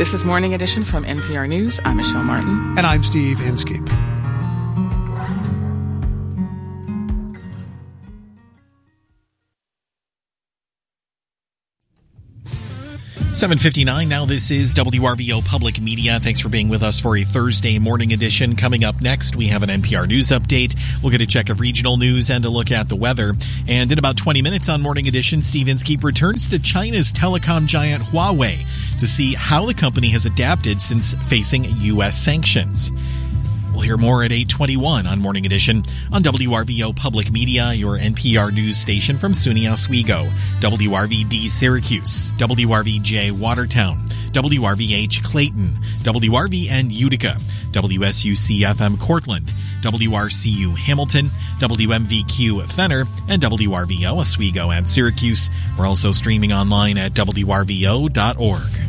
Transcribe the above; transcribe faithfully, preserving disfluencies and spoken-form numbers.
This is Morning Edition from N P R News. I'm Michelle Martin. And I'm Steve Inskeep. seven fifty-nine now. This is W R V O Public Media. Thanks for being with us for a Thursday morning edition. Coming up next, we have an N P R News update. We'll get a check of regional news and a look at the weather. And in about twenty minutes on Morning Edition, Steve Inskeep returns to China's telecom giant Huawei to see how the company has adapted since facing U S sanctions. We'll hear more at eight twenty-one on Morning Edition on W R V O Public Media, your N P R news station from SUNY Oswego, W R V D Syracuse, W R V J Watertown, W R V H Clayton, W R V N Utica, W S U C F M Cortland, W R C U Hamilton, W M V Q Fenner, and W R V O Oswego and Syracuse. We're also streaming online at W R V O dot org.